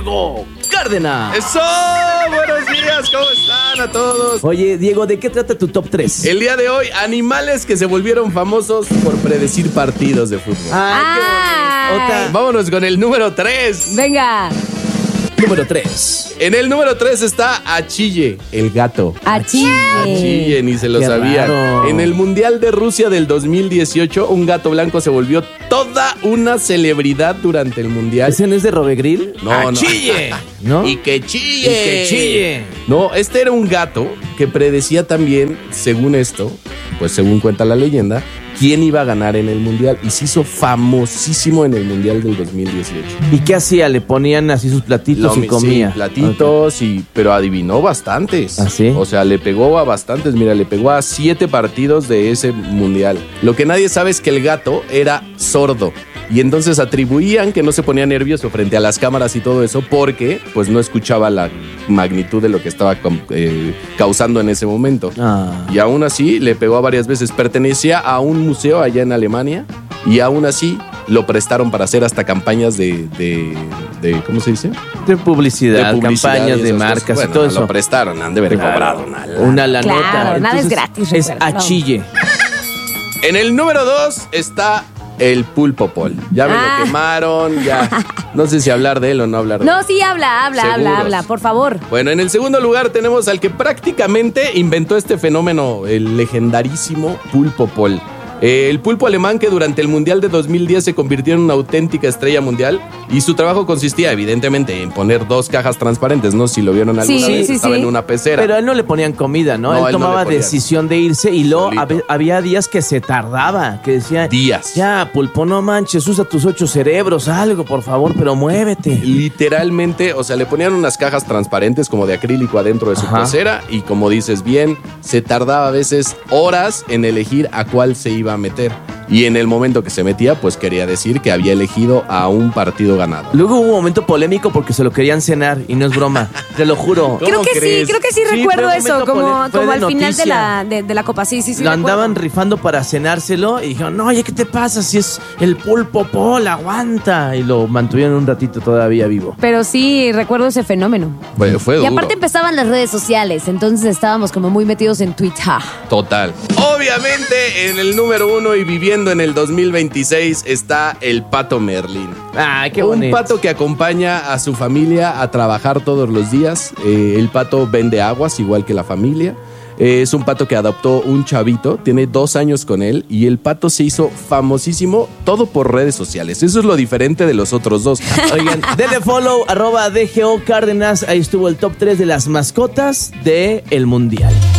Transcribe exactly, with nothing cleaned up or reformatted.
Diego Cárdenas. ¡Eso! Buenos días, ¿cómo están a todos? Oye, Diego, ¿de qué trata tu top tres? El día de hoy, animales que se volvieron famosos por predecir partidos de fútbol. ¡Ay, qué bonito! Otra. Vámonos con el número tres. Venga. Número tres. En el número tres está Achille, el gato. Achille. Achille, ni se lo Qué sabía. raro. En el Mundial de Rusia del dos mil dieciocho, un gato blanco se volvió toda una celebridad durante el Mundial. ¿Ese no es de Robegril? No, Achille, no. ¿no? Y que chille. Y que chille. No, este era un gato que predecía también, según esto, pues según cuenta la leyenda, quién iba a ganar en el Mundial. Y se hizo famosísimo en el Mundial del dos mil dieciocho. ¿Y qué hacía? ¿Le ponían así sus platitos Lo- y comía? sí, platitos, y, pero adivinó bastantes. ¿Ah, sí? O sea, le pegó a bastantes. Mira, le pegó a siete partidos de ese Mundial. Lo que nadie sabe es que el gato era sordo. Y entonces atribuían que no se ponía nervioso frente a las cámaras y todo eso porque pues no escuchaba la magnitud de lo que estaba eh, causando en ese momento. Ah. Y aún así le pegó a varias veces. Pertenecía a un museo allá en Alemania y aún así lo prestaron para hacer hasta campañas de, de, de ¿cómo se dice? De publicidad, De publicidad campañas y de esas marcas cosas. Bueno, y todo Lo eso. prestaron, han de haber Claro. cobrado una lana. Una la Claro, nota. nada es Entonces, gratis, Es recuerda. Achille. En el número dos está el Pulpo Pol. Ya me Ah. lo quemaron, ya. No sé si hablar de él o no hablar de él. No, sí, habla, habla, Seguros. habla, habla, por favor. Bueno, en el segundo lugar tenemos al que prácticamente inventó este fenómeno, el legendarísimo Pulpo Pol. Eh, el pulpo alemán que durante el Mundial de dos mil diez se convirtió en una auténtica estrella mundial y su trabajo consistía evidentemente en poner dos cajas transparentes, ¿no? Si lo vieron alguna Sí, vez, sí, estaba sí. en una pecera. Pero a él no le ponían comida, ¿no? No, él él no tomaba le ponía. decisión de irse y luego Solito. hab- había días que se tardaba, que decía... Días. Ya, Pulpo, no manches, usa tus ocho cerebros, algo, por favor, pero muévete. Literalmente, o sea, le ponían unas cajas transparentes como de acrílico adentro de su Ajá. pecera y como dices bien, se tardaba a veces horas en elegir a cuál se iba a meter. Y en el momento que se metía, pues quería decir que había elegido a un partido ganado. Luego hubo un momento polémico porque se lo querían cenar y no es broma, te lo juro. ¿Cómo Creo que crees? sí, creo que sí, Sí, recuerdo fue un eso, momento como, pole- fue como de al final de noticia. la, de, de la copa. Sí, sí, sí. Lo recuerdo. andaban rifando para cenárselo y dijeron, no, oye, ¿qué te pasa? Si es el Pulpo Pol, aguanta. Y lo mantuvieron un ratito todavía vivo. Pero sí, recuerdo ese fenómeno. Fue, fue Y duro. aparte empezaban las redes sociales, entonces estábamos como muy metidos en Twitter. Total. Obviamente, en el número uno y viviendo en el dos mil veintiséis está el Pato Merlín. Ay, qué Un bonito. pato que acompaña a su familia a trabajar todos los días. Eh, el pato vende aguas igual que la familia. Eh, es un pato que adoptó un chavito, tiene dos años con él y el pato se hizo famosísimo todo por redes sociales. Eso es lo diferente de los otros dos. Oigan, denle follow, arroba D G O Cárdenas. Ahí estuvo el top tres de las mascotas del Mundial.